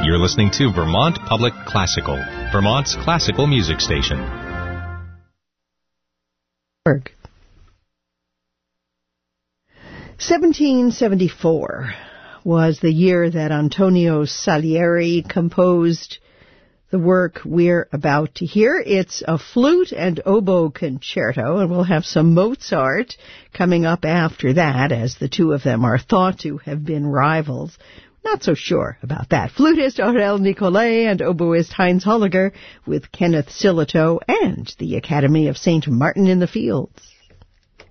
You're listening to Vermont Public Classical, Vermont's classical music station. 1774 was the year that Antonio Salieri composed the work we're about to hear. It's a flute and oboe concerto, and we'll have some Mozart coming up after that, as the two of them are thought to have been rivals. Not so sure about that. Flutist Aurel Nicolai and oboist Heinz Holliger with Kenneth Sillitoe and the Academy of St. Martin in the Fields.